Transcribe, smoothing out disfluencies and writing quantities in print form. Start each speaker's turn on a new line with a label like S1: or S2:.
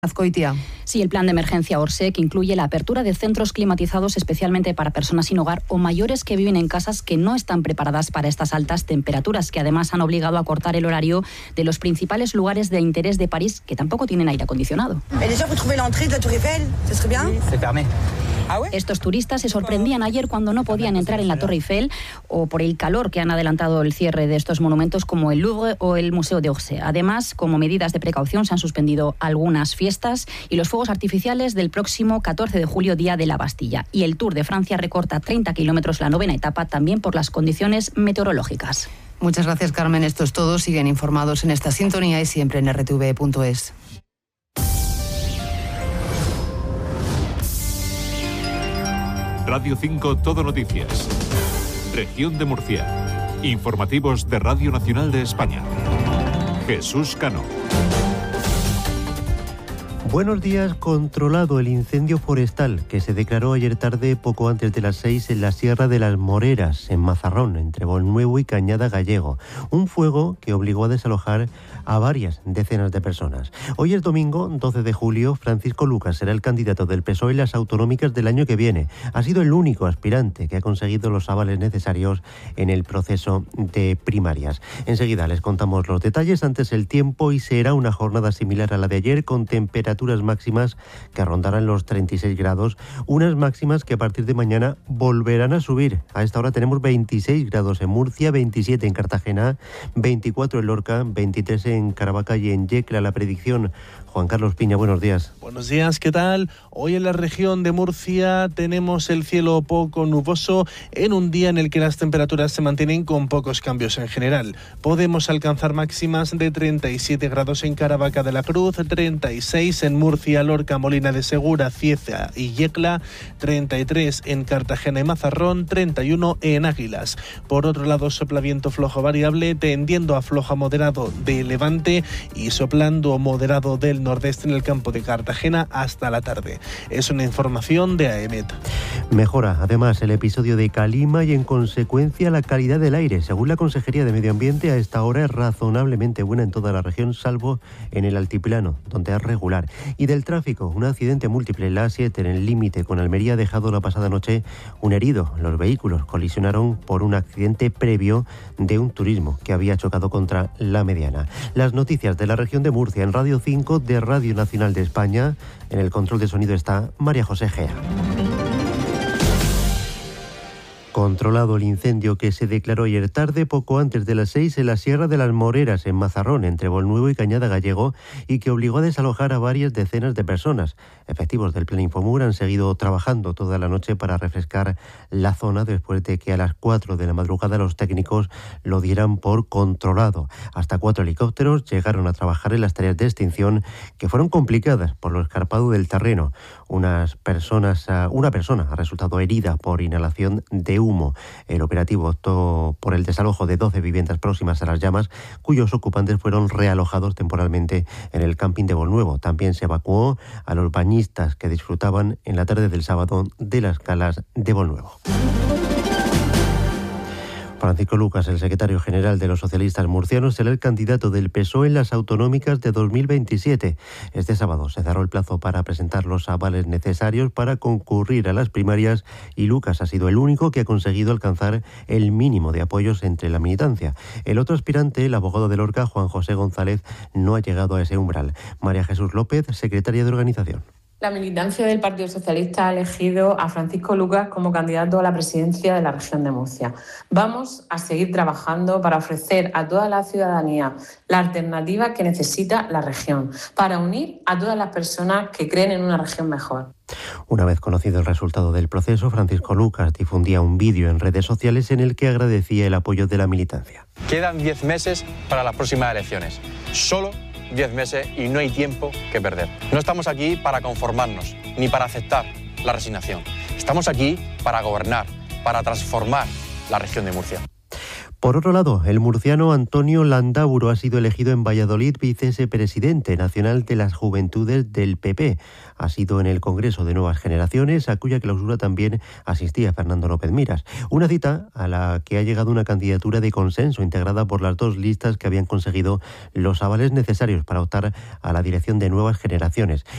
S1: Azcoitia.
S2: Sí, el plan de emergencia Orsec incluye la apertura de centros climatizados especialmente para personas sin hogar o mayores que viven en casas que no están preparadas para estas altas temperaturas, que además han obligado a cortar el horario de los principales lugares de interés de París, que tampoco tienen aire acondicionado. Estos turistas se sorprendían ayer cuando no podían entrar en la Torre Eiffel o por el calor que han adelantado el cierre de estos monumentos como el Louvre o el Museo d'Orsay. Además, como medidas de precaución, se han suspendido algunas fiestas y los fuegos artificiales del próximo 14 de julio, Día de la Bastilla. Y el Tour de Francia recorta 30 kilómetros la novena etapa, también por las condiciones meteorológicas.
S1: Muchas gracias, Carmen. Esto es todo. Siguen informados en esta sintonía y siempre en rtv.es.
S3: Radio 5 Todo Noticias. Región de Murcia. Informativos de Radio Nacional de España. Jesús Cano.
S4: Buenos días. Controlado el incendio forestal que se declaró ayer tarde, poco antes de las 6, en la Sierra de las Moreras, en Mazarrón, entre Bonnuevo y Cañada Gallego. Un fuego que obligó a desalojar a varias decenas de personas. Hoy es domingo, 12 de julio. Francisco Lucas será el candidato del PSOE en las autonómicas del año que viene. Ha sido el único aspirante que ha conseguido los avales necesarios en el proceso de primarias. Enseguida les contamos los detalles. Antes el tiempo, y será una jornada similar a la de ayer, con temperaturas máximas que rondarán los 36 grados, unas máximas que a partir de mañana volverán a subir. A esta hora tenemos 26 grados en Murcia, 27 en Cartagena, 24 en Lorca, 23 en Caravaca y en Yecla. La predicción, Juan Carlos Piña, buenos días.
S5: Buenos días, ¿qué tal? Hoy en la región de Murcia tenemos el cielo poco nuboso en un día en el que las temperaturas se mantienen con pocos cambios en general. Podemos alcanzar máximas de 37 grados en Caravaca de la Cruz, 36 en Murcia, Lorca, Molina de Segura, Cieza y Yecla, 33 en Cartagena y Mazarrón, 31 en Águilas. Por otro lado, sopla viento flojo variable tendiendo a flojo a moderado de levante y soplando moderado del nordeste en el campo de Cartagena hasta la tarde. Es una información de AEMET.
S4: Mejora además el episodio de calima y en consecuencia la calidad del aire. Según la Consejería de Medio Ambiente, a esta hora es razonablemente buena en toda la región, salvo en el altiplano, donde es regular. Y del tráfico, un accidente múltiple en la A7 en el límite con Almería ha dejado la pasada noche un herido. Los vehículos colisionaron por un accidente previo de un turismo que había chocado contra la mediana. Las noticias de la región de Murcia en Radio 5 de Radio Nacional de España. En el control de sonido está María José Gea. Controlado el incendio que se declaró ayer tarde, poco antes de las 6, en la Sierra de las Moreras, en Mazarrón, entre Bonnuevo y Cañada Gallego, y que obligó a desalojar a varias decenas de personas. Efectivos del Plan Infomur han seguido trabajando toda la noche para refrescar la zona después de que a las 4 de la madrugada los técnicos lo dieran por controlado. Hasta 4 helicópteros llegaron a trabajar en las tareas de extinción, que fueron complicadas por lo escarpado del terreno. Una persona ha resultado herida por inhalación de humo. El operativo optó por el desalojo de 12 viviendas próximas a las llamas, cuyos ocupantes fueron realojados temporalmente en el camping de Bonnuevo. También se evacuó a los bañistas que disfrutaban en la tarde del sábado de las calas de Bonnuevo. Francisco Lucas, el secretario general de los socialistas murcianos, será el candidato del PSOE en las autonómicas de 2027. Este sábado se cerró el plazo para presentar los avales necesarios para concurrir a las primarias y Lucas ha sido el único que ha conseguido alcanzar el mínimo de apoyos entre la militancia. El otro aspirante, el abogado de Lorca, Juan José González, no ha llegado a ese umbral. María Jesús López, secretaria de organización.
S6: La militancia del Partido Socialista ha elegido a Francisco Lucas como candidato a la presidencia de la región de Murcia. Vamos a seguir trabajando para ofrecer a toda la ciudadanía la alternativa que necesita la región, para unir a todas las personas que creen en una región mejor.
S4: Una vez conocido el resultado del proceso, Francisco Lucas difundía un vídeo en redes sociales en el que agradecía el apoyo de la militancia.
S7: Quedan 10 meses para las próximas elecciones. Solo 10 meses y no hay tiempo que perder. No estamos aquí para conformarnos ni para aceptar la resignación. Estamos aquí para gobernar, para transformar la región de Murcia.
S4: Por otro lado, el murciano Antonio Landaburu ha sido elegido en Valladolid vicepresidente nacional de las Juventudes del PP. Ha sido en el Congreso de Nuevas Generaciones, a cuya clausura también asistía Fernando López Miras. Una cita a la que ha llegado una candidatura de consenso integrada por las dos listas que habían conseguido los avales necesarios para optar a la dirección de Nuevas Generaciones.